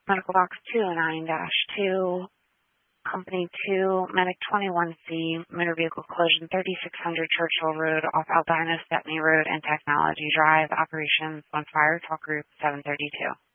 Medical Box 29-2, Company 2, Medic 21C, motor vehicle collision 3600 Churchill Road off Albina Stepney Road and Technology Drive, operations on Fire Talk Group 732.